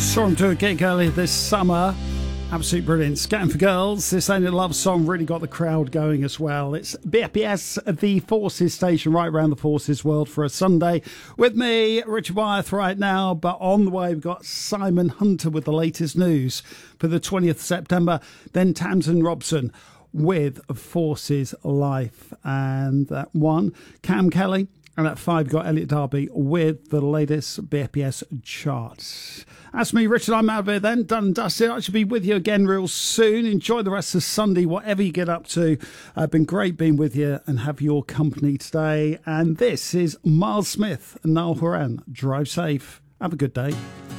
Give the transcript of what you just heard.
Saw him do a gig earlier this summer. Absolute brilliant. Scatting for Girls. This Ain't a Love Song really got the crowd going as well. It's BFBS, the Forces station, right around the Forces world for a Sunday. With me, Richard Wyeth, right now. But on the way, we've got Simon Hunter with the latest news for the 20th of September. Then Tamsin Robson with Forces Life. And that one, Cam Kelly. And at 5, got Elliot Darby with the latest BFBS charts. That's me, Richard. I'm out of here then. Done and dusted. I should be with you again real soon. Enjoy the rest of Sunday, whatever you get up to. Been great being with you and have your company today. And this is Miles Smith and Niall Horan. Drive safe. Have a good day.